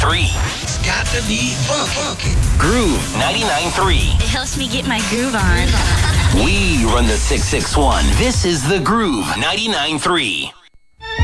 99.3. It's got to be funky. Groove 99.3. It helps me get my groove on. We run the 661. This is the Groove 99.3.